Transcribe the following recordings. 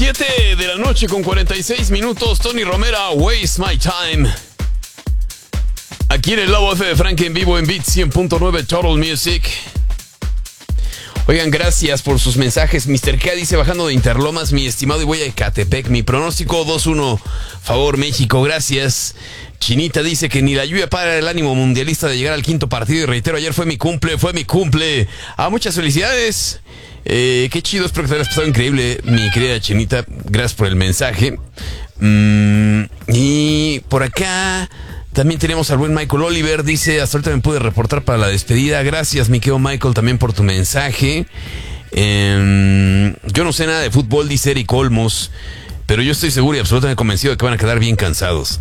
7 de la noche con 46 minutos. Tony Romera, Waste My Time. Aquí en el Lado F de Frank en vivo en Beat 100.9 Total Music. Oigan, gracias por sus mensajes. Mr. K dice, bajando de Interlomas, mi estimado, y voy a Ecatepec. Mi pronóstico 2-1, favor México, gracias. Chinita dice que ni la lluvia para el ánimo mundialista de llegar al quinto partido. Y reitero, ayer fue mi cumple. Muchas felicidades. Qué chido, espero que te hayas pasado increíble, mi querida Chinita. Gracias por el mensaje. Y por acá también tenemos al buen Michael Oliver. Dice, hasta ahorita me pude reportar para la despedida. Gracias, mi querido Michael, también por tu mensaje. Yo no sé nada de fútbol, dice Eric Olmos, pero yo estoy seguro y absolutamente convencido de que van a quedar bien cansados.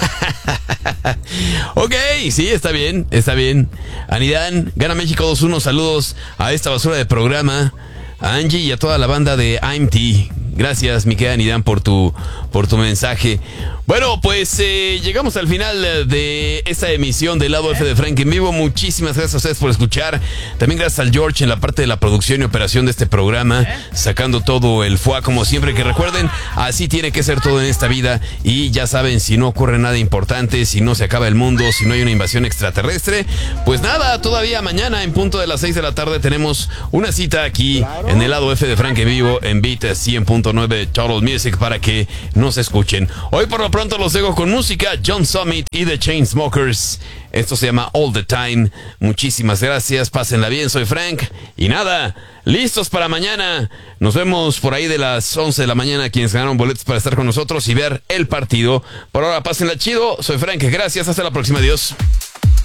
Ok, sí, está bien. Anidán, gana México 2-1. Saludos a esta basura de programa, a Angie y a toda la banda de IMT. Gracias, mi querida Anidán, por tu mensaje. Bueno, pues llegamos al final de esta emisión del Lado F de Frank en vivo. Muchísimas gracias a ustedes por escuchar. También gracias al George en la parte de la producción y operación de este programa, sacando todo el fuá como siempre. Que recuerden, así tiene que ser todo en esta vida. Y ya saben, si no ocurre nada importante, si no se acaba el mundo, si no hay una invasión extraterrestre, pues nada, todavía mañana en punto de las 6 de la tarde tenemos una cita aquí en el Lado F de Frank en vivo en Beat 100.9 Total Music para que nos escuchen. Hoy por lo pronto los dejo con música, John Summit y The Chainsmokers. Esto se llama All the Time. Muchísimas gracias, pásenla bien, soy Frank. Y nada, listos para mañana. Nos vemos por ahí de las 11 de la mañana, quienes ganaron boletos para estar con nosotros y ver el partido. Por ahora, pásenla chido, soy Frank, gracias, hasta la próxima, adiós.